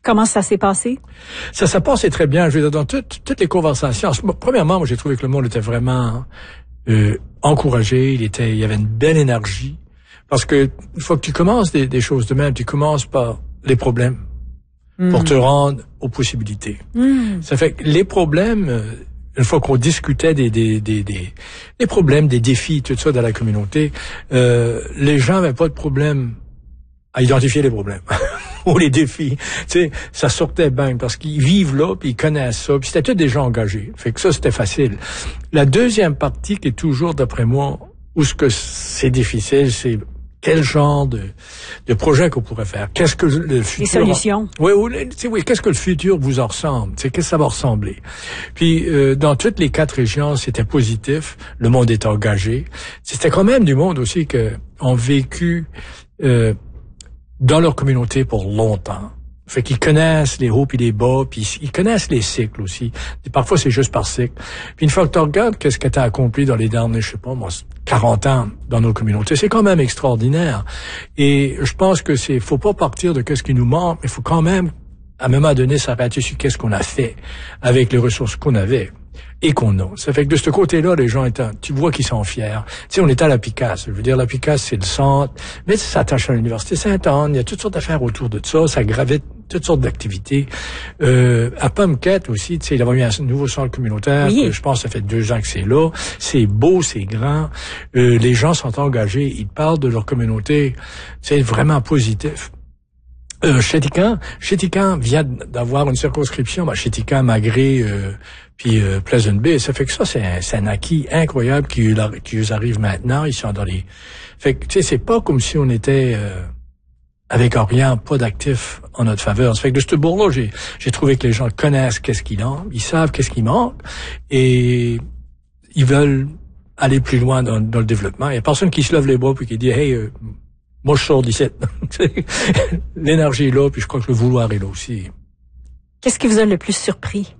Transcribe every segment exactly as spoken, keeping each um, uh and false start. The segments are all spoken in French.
Comment ça s'est passé? Ça s'est passé très bien. Je veux dire, dans toutes, toutes les conversations. Premièrement, moi, j'ai trouvé que le monde était vraiment euh, encouragé. Il était, il y avait une belle énergie. Parce que une fois que tu commences des, des choses de même, tu commences par les problèmes mm. pour te rendre aux possibilités. Mm. Ça fait que les problèmes, une fois qu'on discutait des, des, des, des, des problèmes, des défis, tout ça dans la communauté, euh, les gens n'avaient pas de problème à identifier les problèmes ou les défis. Tu sais, ça sortait bien parce qu'ils vivent là, puis ils connaissent ça, puis c'était tous des gens engagés. Fait que ça, c'était facile. La deuxième partie qui est toujours, d'après moi, où ce que c'est difficile, c'est quel genre de, de projet qu'on pourrait faire? Qu'est-ce que le futur... Les solutions. Oui, oui, oui. Qu'est-ce que le futur vous en ressemble? Qu'est-ce que ça va ressembler? Puis, euh, dans toutes les quatre régions, c'était positif. Le monde est engagé. C'était quand même du monde aussi que ont vécu euh, dans leur communauté pour longtemps. Fait qu'ils connaissent les hauts puis les bas, puis ils connaissent les cycles aussi. Et parfois, c'est juste par cycle. Puis une fois que tu regardes qu'est-ce que tu as accompli dans les derniers, je sais pas, moi, quarante ans dans nos communautés, c'est quand même extraordinaire. Et je pense que c'est, faut pas partir de qu'est-ce qui nous manque, mais il faut quand même, à un moment donné, s'arrêter sur qu'est-ce qu'on a fait avec les ressources qu'on avait et qu'on a. Ça fait que de ce côté-là, les gens étant, tu vois qu'ils sont fiers. Tu sais, on est à la Picasse. Je veux dire, la Picasse, c'est le centre, mais ça s'attache à l'Université Sainte-Anne. Il y a toutes sortes d'affaires autour de ça. Ça gravite toutes sortes d'activités. Euh, à Pomquette aussi, tu sais, il y a eu un nouveau centre communautaire. Oui. Je pense que ça fait deux ans que c'est là. C'est beau, c'est grand. Euh, les gens sont engagés. Ils parlent de leur communauté. C'est vraiment positif. Euh, Chéticamp, Chéticamp vient d'avoir une circonscription, ben, Chéticamp, Magré, euh, puis euh, Pleasant Bay. Ça fait que ça, c'est un, c'est un acquis incroyable qui, qui arrive maintenant. Ils sont dans les... Fait que, tu sais, c'est pas comme si on était euh, avec rien, pas d'actifs en notre faveur. Ça fait que de ce bourg-là, j'ai, j'ai trouvé que les gens connaissent qu'est-ce qu'il a, ils savent qu'est-ce qui manque, et ils veulent aller plus loin dans, dans le développement. Il y a personne qui se lève les bras puis qui dit « Hey, euh, moi, je sors d'ici. » L'énergie est là, puis je crois que le vouloir est là aussi. Qu'est-ce qui vous a le plus surpris?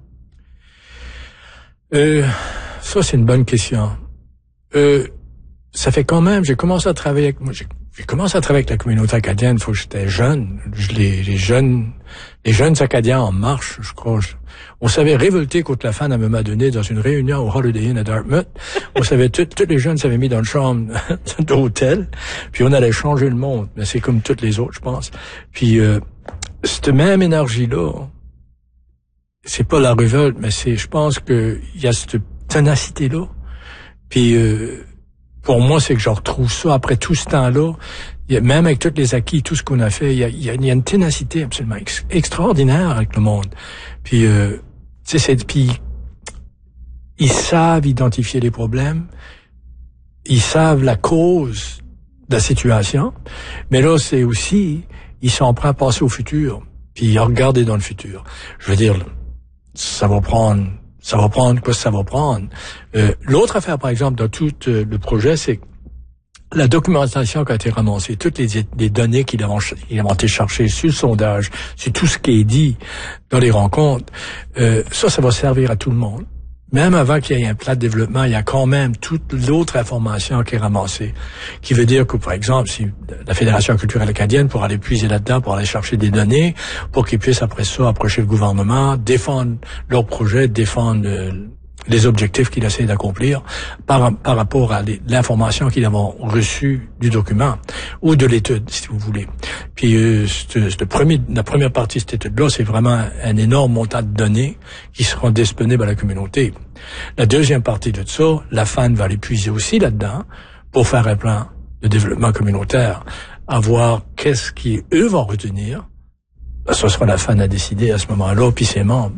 Euh, ça, c'est une bonne question. Euh, ça fait quand même, j'ai commencé à travailler avec, moi, j'ai, j'ai commencé à travailler avec la communauté acadienne, il faut que j'étais jeune. Je, les, les jeunes, les jeunes Acadiens en marche, je crois. Je, on s'avait révolté contre la fan à un moment donné dans une réunion au Holiday Inn à Dartmouth. On savait, tous les jeunes s'avaient mis dans une chambre d'hôtel, puis on allait changer le monde. Mais c'est comme toutes les autres, je pense. Puis, euh, cette même énergie-là, c'est pas la révolte, mais c'est, je pense que il y a cette ténacité-là. Puis, euh, pour moi, c'est que je retrouve ça après tout ce temps-là. Il y a, même avec tous les acquis, tout ce qu'on a fait, il y a, il y a, il y a une ténacité absolument ex- extraordinaire avec le monde. Puis, euh, tu sais, c'est, puis, ils savent identifier les problèmes. Ils savent la cause de la situation. Mais là, c'est aussi, ils sont prêts à passer au futur. Puis, à regarder dans le futur. Je veux dire, ça va prendre, ça va prendre quoi ça va prendre. Euh, l'autre affaire, par exemple, dans tout euh, le projet, c'est que la documentation qui a été ramassée, toutes les, les données qu'ils ont, ils ont été cherchées sur le sondage, sur tout ce qui est dit dans les rencontres, euh, ça, ça va servir à tout le monde. Même avant qu'il y ait un plan de développement, il y a quand même toute l'autre information qui est ramassée. Qui veut dire que, par exemple, si la Fédération culturelle acadienne pourra aller puiser là-dedans, pour aller chercher des données, pour qu'ils puissent après ça approcher le gouvernement, défendre leur projet, défendre euh, les objectifs qu'ils essaient d'accomplir par, par rapport à les, l'information qu'ils ont reçue du document ou de l'étude, si vous voulez. Puis euh, ce, ce premier, la première partie de cette étude-là, c'est vraiment un énorme montant de données qui seront disponibles à la communauté. La deuxième partie de ça, la F A N va aller puiser aussi là-dedans pour faire un plan de développement communautaire, à voir qu'est-ce qu'eux vont retenir. Ben, ce sera la F A N à décider à ce moment-là, puis ses membres.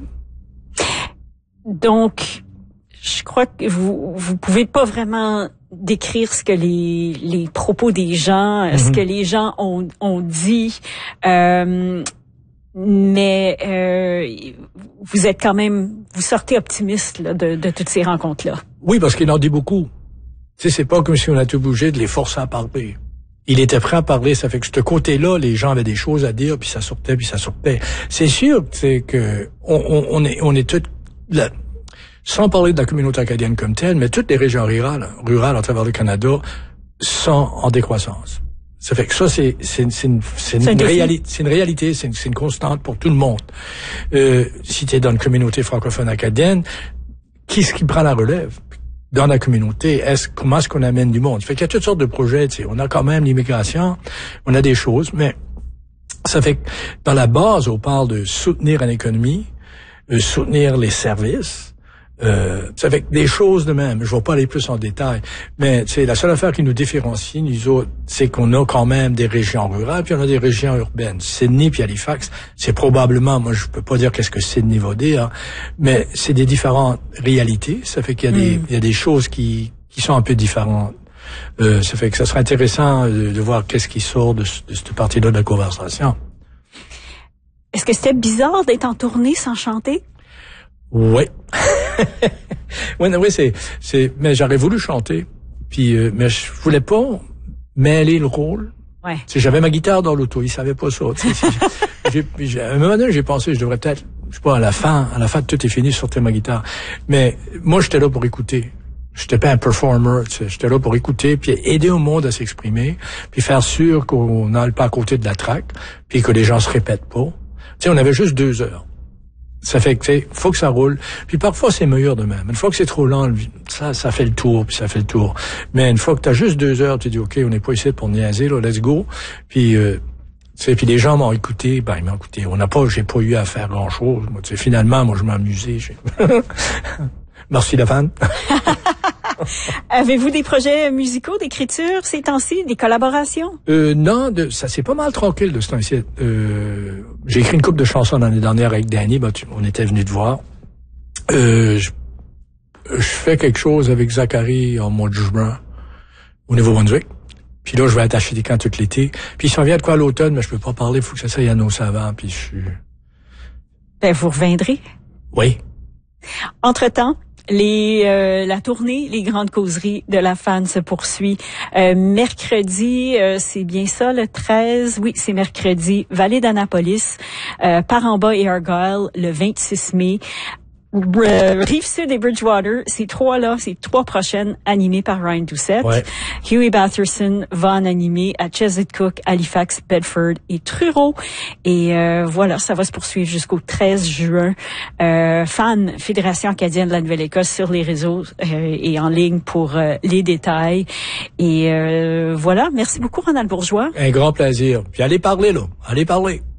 Donc, je crois que vous vous pouvez pas vraiment décrire ce que les les propos des gens, mm-hmm. ce que les gens ont ont dit, euh, mais euh, vous êtes quand même, vous sortez optimiste là, de, de toutes ces rencontres-là. Oui, parce qu'il en dit beaucoup. Tu sais, c'est pas comme si on a tout bougé de les forcer à parler. Il était prêt à parler, ça fait que de ce côté-là, les gens avaient des choses à dire, puis ça sortait, puis ça sortait. C'est sûr, tu sais, que on, on, on est on est tous là. Sans parler de la communauté acadienne comme telle, mais toutes les régions rurales, rurales à travers le Canada sont en décroissance. Ça fait que ça, c'est, c'est, c'est une, c'est une, une réalité, c'est une réalité, c'est une, c'est une constante pour tout le monde. Euh, si tu es dans une communauté francophone acadienne, qui est-ce qui prend la relève? Dans la communauté, est-ce, comment est-ce qu'on amène du monde? Ça fait qu'il y a toutes sortes de projets, tu sais. On a quand même l'immigration, on a des choses, mais ça fait que dans la base, on parle de soutenir une économie, de soutenir les services, Euh, ça fait des choses de même. Je vais pas aller plus en détail, mais c'est la seule affaire qui nous différencie, nous autres, c'est qu'on a quand même des régions rurales, puis on a des régions urbaines. Sydney puis Halifax, c'est probablement, moi je peux pas dire qu'est-ce que Sydney va dire, mais c'est des différentes réalités. Ça fait qu'il y a des, mm. il y a des choses qui qui sont un peu différentes. Euh, ça fait que ça serait intéressant de, de voir qu'est-ce qui sort de, de cette partie-là de la conversation. Est-ce que c'était bizarre d'être en tournée sans chanter? Oui. oui, oui, c'est, c'est, mais j'aurais voulu chanter. Puis, euh, mais je voulais pas mêler le rôle. Ouais. Tu sais, j'avais ma guitare dans l'auto, il savait pas ça. Tu sais, j'ai, j'ai, à un moment donné, j'ai pensé, je devrais peut-être, je sais pas, à la fin, à la fin de tout est fini, sortir ma guitare. Mais moi, j'étais là pour écouter. J'étais pas un performer, tu sais, j'étais là pour écouter, puis aider au monde à s'exprimer, puis faire sûr qu'on n'aille pas à côté de la track, puis que les gens se répètent pas. Tu sais, on avait juste deux heures. Ça fait que, tu sais, faut que ça roule. Puis parfois, c'est meilleur de même. Une fois que c'est trop lent, ça, ça fait le tour, puis ça fait le tour. Mais une fois que t'as juste deux heures, tu dis, OK, on n'est pas ici pour niaiser, là, let's go. Puis, euh, tu sais, puis les gens m'ont écouté, ben, ils m'ont écouté. On n'a pas, j'ai pas eu à faire grand-chose. Moi, tu sais, finalement, moi, je m'amusais. J'ai... Merci, la fan. Avez-vous des projets musicaux, d'écriture ces temps-ci, des collaborations? Euh, non, de, ça c'est pas mal tranquille de ce temps-ci. Euh, j'ai écrit une couple de chansons l'année dernière avec Danny, ben, tu, on était venu te voir. Euh, je, je fais quelque chose avec Zachary en mois de juin au Nouveau-Brunswick. Puis là, je vais attacher des camps tout l'été. Puis il s'en vient de quoi à l'automne, mais je peux pas parler, il faut que ça soit Yann Savant, puis je suis... Ben, vous reviendrez? Oui. Entre-temps, Les, euh, la tournée, les grandes causeries de la fan se poursuit. Euh, mercredi, euh, c'est bien ça, le treize, oui, c'est mercredi, Vallée d'Annapolis, euh, Par-en-Bas et Argyle, le vingt-six mai. Euh, Rive-Sud et Bridgewater, ces trois-là, ces trois prochaines animées par Ryan Doucette. Ouais. Huey Batherson va en animer à Chesapeake, Halifax, Bedford et Truro. Et euh, voilà, ça va se poursuivre jusqu'au treize juin. Euh, Fan, Fédération acadienne de la Nouvelle-Écosse sur les réseaux euh, et en ligne pour euh, les détails. Et euh, voilà, merci beaucoup Ronald Bourgeois. Un grand plaisir. Puis allez parler, là. Allez parler.